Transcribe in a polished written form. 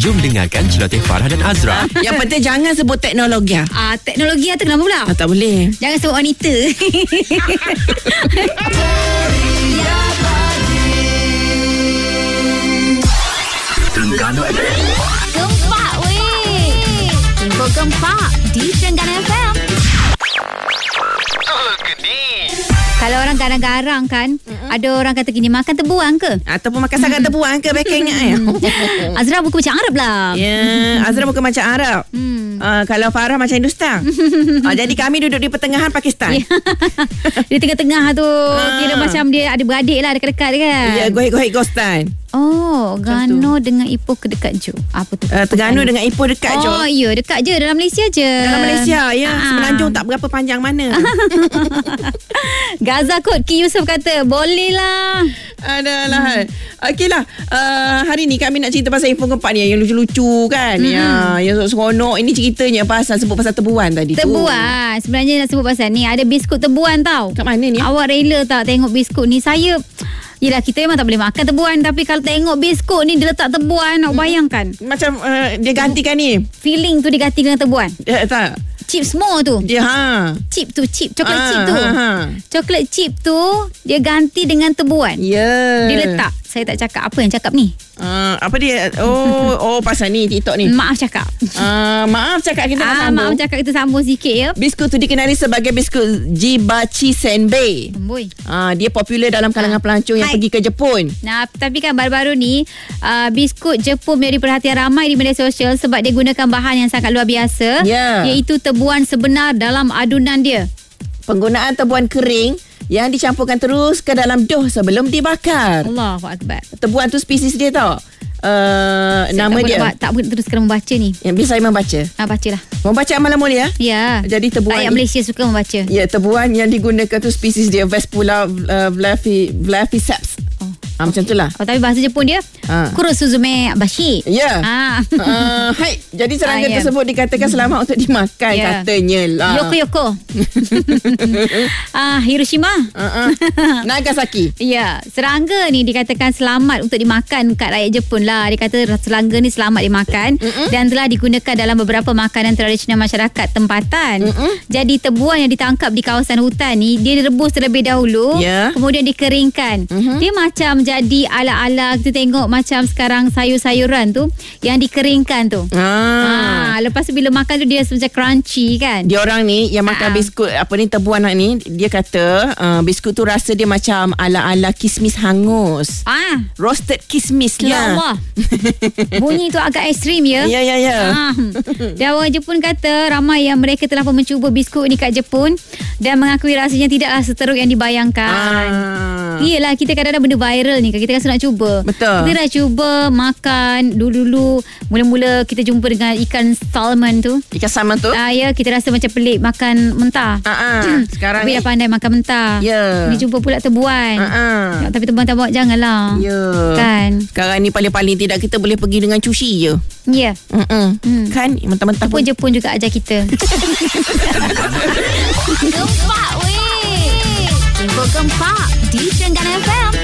Jom dengarkan celoteh Farah dan Azra. Yang penting jangan sebut teknologi. Teknologi tu kenapa pula? Tak boleh. Jangan sebut wanita. Terengganu FM. Gempak weh. Info gempak di Terengganu FM. Kalau orang garang-garang kan, ada orang kata gini, makan tebuang ke? Ataupun makan sangat terbuang ke? Baik ingat ya. Azra bukan macam Arab lah. Ya, Azra bukan macam Arab. Kalau Farah macam Hindustan. Jadi kami duduk di pertengahan Pakistan. Di tengah-tengah tu, kira macam dia ada beradik lah dekat-dekat kan. Ya, gohik-gohik Ghostan. Oh, Gano dengan Ipoh ke dekat Jo. Apa tu? Terengganu dengan Ipoh dekat je. Oh, ya, dekat je dalam Malaysia je. Dalam Malaysia, ya. Semenanjung tak berapa panjang mana. Gaza kot Ki Yusof kata boleh lah. Adalah. Okeylah. Hari ni kami nak cerita pasal info gempak ni yang lucu-lucu kan. Yang seronok. Ini ceritanya sebut pasal tebuan tadi tu. Tebuan. Sebenarnya nak sebut pasal ni, ada biskut tebuan tau. Kat mana ni? Awak rela tak tengok biskut ni? Saya yelah, kita memang tak boleh makan tebuan, tapi kalau tengok biskut ni dia letak tebuan, nak bayangkan Macam dia gantikan ni. feeling tu diganti dengan tebuan. Tak. Chip semua tu. Dia Chip tu, coklat chip tu. Coklat chip tu dia ganti dengan tebuan. Ya. Dia letak. Saya tak cakap apa yang cakap ni. Apa dia? Oh pasal ni TikTok ni. Maaf cakap. Maaf cakap kita nak sambung. Maaf cakap kita sambung sikit ya. Biskut tu dikenali sebagai biskut Jibachi Senbei. Boy. Dia popular dalam kalangan pelancong yang pergi ke Jepun. Nah, tapi kan baru-baru ni biskut Jepun menjadi perhatian ramai di media sosial sebab dia gunakan bahan yang sangat luar biasa, iaitu tebuan sebenar dalam adunan dia. Penggunaan tebuan kering yang dicampurkan terus ke dalam dough sebelum dibakar. Allahu Akbar. Tebuan tu spesies dia tau. Nama dia. Tak boleh teruskan membaca ni. Yang biasa saya membaca. Bacalah. Membaca amalan mulia. Ya. Jadi tebuan. Rakyat Malaysia suka membaca. Ya, tebuan yang digunakan tu spesies dia Vespula Vlaviceps. Macam tu lah. Tapi bahasa Jepun dia Kurosuzume Bashi. Ya. Hai. Jadi serangga tersebut dikatakan selamat untuk dimakan, katanya lah. Yoko Hiroshima, Nagasaki. Ya, serangga ni dikatakan selamat untuk dimakan kat rakyat Jepun lah. Dia kata serangga ni selamat dimakan dan telah digunakan dalam beberapa makanan tradisional masyarakat tempatan. Jadi tebuan yang ditangkap di kawasan hutan ni, dia direbus terlebih dahulu, kemudian dikeringkan. Dia macam jadi ala-ala kita tengok macam sekarang sayur-sayuran tu yang dikeringkan tu. Lepas tu bila makan tu dia macam crunchy kan. Dia orang ni yang makan biskut tebuan ni, dia kata biskut tu rasa dia macam ala-ala kismis hangus. Roasted kismis lah. Ya Allah. Bunyi tu agak ekstrim ya. Ya. Dan orang Jepun kata ramai yang mereka telah pun mencuba biskut ni kat Jepun dan mengakui rasanya tidaklah seteruk yang dibayangkan. Yelah, kita kadang-kadang benda viral ni, kita rasa nak cuba. Betul. Kita dah cuba makan dulu-dulu. Mula-mula kita jumpa dengan ikan salmon tu. Ikan salmon tu? Ya, kita rasa macam pelik makan mentah. Sekarang tapi dah pandai makan mentah. Ni jumpa pula tebuan. Tapi tebuan-tebuan janganlah. Kan. Sekarang ni paling-paling tidak kita boleh pergi dengan cuci je. Ya. Kan mentah-mentah pun Jepun juga ajar kita. Gempak weh. Info gempak di Terengganu FM.